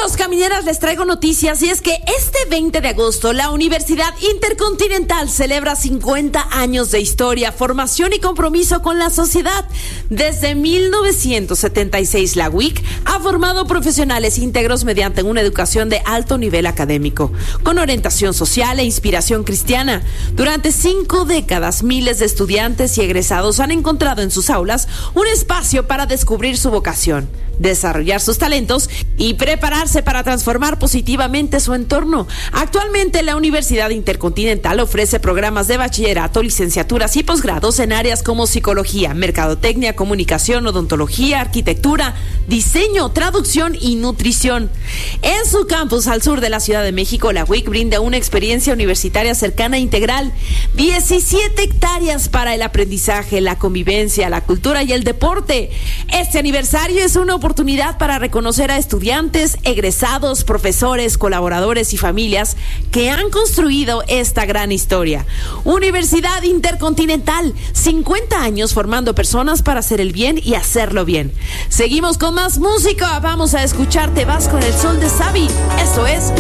Camineros, camineras, les traigo noticias y es que este 20 de agosto la Universidad Intercontinental celebra 50 años de historia, formación y compromiso con la sociedad. Desde 1976 la UIC ha formado profesionales íntegros mediante una educación de alto nivel académico, con orientación social e inspiración cristiana. Durante 5 décadas, miles de estudiantes y egresados han encontrado en sus aulas un espacio para descubrir su vocación, desarrollar sus talentos y prepararse para transformar positivamente su entorno. Actualmente, la Universidad Intercontinental ofrece programas de bachillerato, licenciaturas y posgrados en áreas como psicología, mercadotecnia, comunicación, odontología, arquitectura, diseño, traducción y nutrición. En su campus al sur de la Ciudad de México, la UIC brinda una experiencia universitaria cercana e integral. 17 hectáreas para el aprendizaje, la convivencia, la cultura y el deporte. Este aniversario es una oportunidad para reconocer a estudiantes, egresados, profesores, colaboradores y familias que han construido esta gran historia. Universidad Intercontinental, 50 años formando personas para hacer el bien y hacerlo bien. Seguimos con más música. Vamos a escuchar Te vas con el sol de Sabi. Esto es